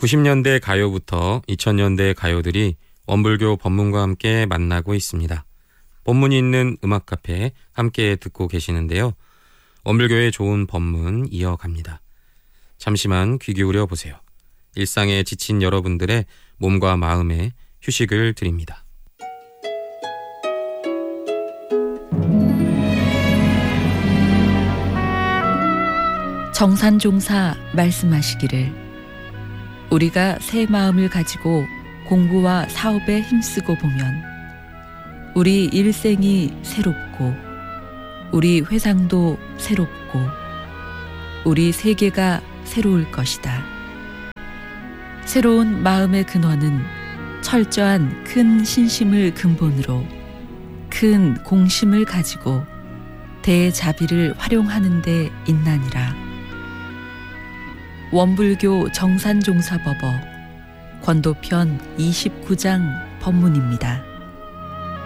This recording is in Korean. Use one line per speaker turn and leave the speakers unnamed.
90년대 가요부터 2000년대 가요들이 원불교 법문과 함께 만나고 있습니다. 법문이 있는 음악 카페 함께 듣고 계시는데요. 원불교의 좋은 법문 이어갑니다. 잠시만 귀 기울여 보세요. 일상에 지친 여러분들의 몸과 마음에 휴식을 드립니다.
정산종사 말씀하시기를 우리가 새 마음을 가지고 공부와 사업에 힘쓰고 보면 우리 일생이 새롭고 우리 회상도 새롭고 우리 세계가 새로울 것이다. 새로운 마음의 근원은 철저한 큰 신심을 근본으로 큰 공심을 가지고 대자비를 활용하는 데 있나니라. 원불교 정산종사법어 권도편 29장 법문입니다.